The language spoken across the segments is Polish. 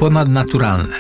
ponadnaturalne.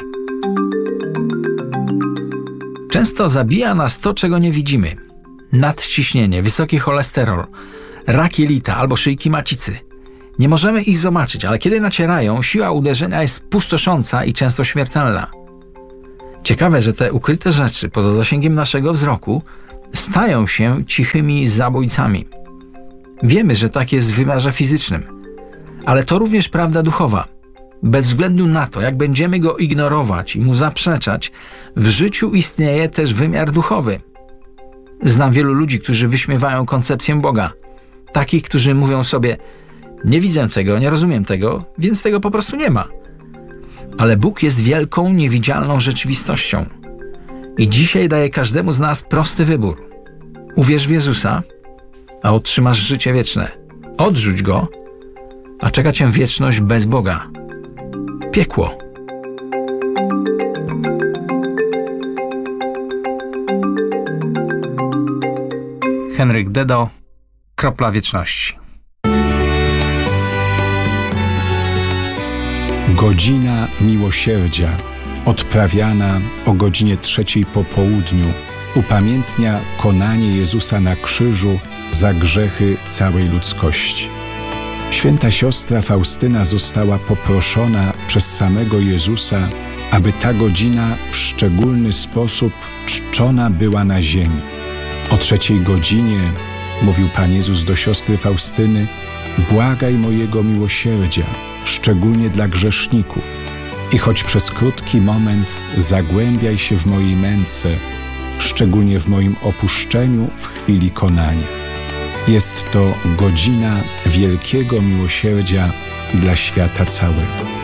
Często zabija nas to, czego nie widzimy. Nadciśnienie, wysoki cholesterol, rak jelita albo szyjki macicy. Nie możemy ich zobaczyć, ale kiedy nacierają, siła uderzenia jest pustosząca i często śmiertelna. Ciekawe, że te ukryte rzeczy poza zasięgiem naszego wzroku stają się cichymi zabójcami. Wiemy, że tak jest w wymiarze fizycznym, ale to również prawda duchowa. Bez względu na to, jak będziemy go ignorować i mu zaprzeczać, w życiu istnieje też wymiar duchowy. Znam wielu ludzi, którzy wyśmiewają koncepcję Boga. Takich, którzy mówią sobie: nie widzę tego, nie rozumiem tego, więc tego po prostu nie ma. Ale Bóg jest wielką, niewidzialną rzeczywistością. I dzisiaj daje każdemu z nas prosty wybór. Uwierz w Jezusa, a otrzymasz życie wieczne. Odrzuć Go, a czeka cię wieczność bez Boga. Piekło. Henryk Dedo, Kropla wieczności. Godzina miłosierdzia, odprawiana o godzinie 3 po południu, upamiętnia konanie Jezusa na krzyżu za grzechy całej ludzkości. Święta siostra Faustyna została poproszona przez samego Jezusa, aby ta godzina w szczególny sposób czczona była na ziemi. O 3 godzinie, mówił Pan Jezus do siostry Faustyny, błagaj mojego miłosierdzia, szczególnie dla grzeszników. I choć przez krótki moment zagłębiaj się w mojej męce, szczególnie w moim opuszczeniu w chwili konania. Jest to godzina wielkiego miłosierdzia dla świata całego.